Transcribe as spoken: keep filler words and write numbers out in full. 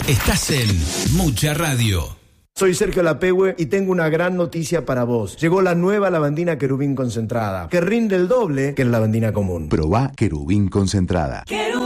Estás en Mucha Radio. Soy Sergio Lapehue y tengo una gran noticia para vos. Llegó la nueva lavandina Querubín concentrada, que rinde el doble que la lavandina común. Probá Querubín concentrada. Querubín.